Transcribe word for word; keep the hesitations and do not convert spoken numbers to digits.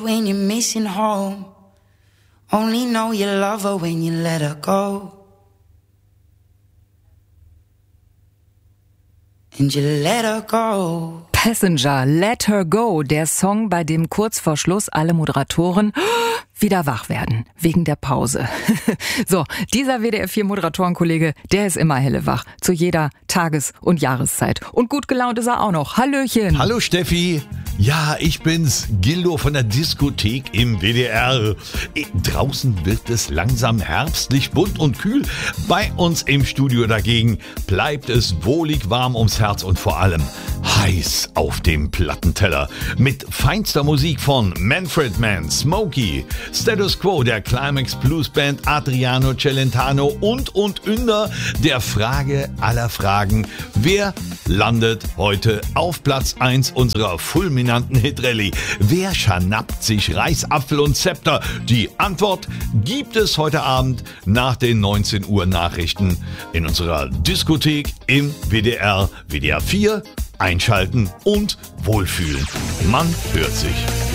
when you're missing home. Only know you love her when you let her go. And you let her go. Passenger, Let Her Go, der Song, bei dem kurz vor Schluss alle Moderatoren wieder wach werden, wegen der Pause. So, dieser W D R vier Moderatorenkollege, der ist immer hellewach, zu jeder Tages- und Jahreszeit. Und gut gelaunt ist er auch noch. Hallöchen. Hallo Steffi. Ja, ich bin's, Gildo von der Diskothek im W D R. Draußen wird es langsam herbstlich, bunt und kühl. Bei uns im Studio dagegen bleibt es wohlig warm ums Herz und vor allem heiß auf dem Plattenteller. Mit feinster Musik von Manfred Mann, Smokey, Status Quo, der Climax Blues Band, Adriano Celentano und und Ünder der Frage aller Fragen. Wer landet heute auf Platz eins unserer fulminanten Hitrallye? Wer schnappt sich Reis, Apfel und Zepter? Die Antwort gibt es heute Abend nach den neunzehn Uhr Nachrichten in unserer Diskothek im W D R, W D R vier. Einschalten und wohlfühlen. Man hört sich.